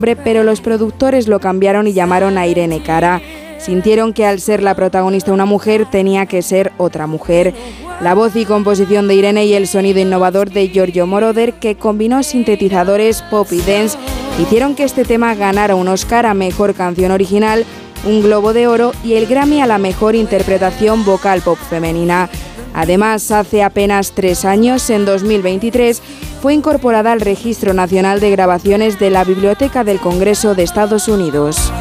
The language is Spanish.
pero los productores lo cambiaron y llamaron a Irene Cara. Sintieron que al ser la protagonista una mujer, tenía que ser otra mujer. La voz y composición de Irene y el sonido innovador de Giorgio Moroder, que combinó sintetizadores, pop y dance, hicieron que este tema ganara un Oscar a Mejor Canción Original, un Globo de Oro y el Grammy a la Mejor Interpretación Vocal Pop Femenina. Además, hace apenas 3 años, en 2023, fue incorporada al Registro Nacional de Grabaciones de la Biblioteca del Congreso de Estados Unidos.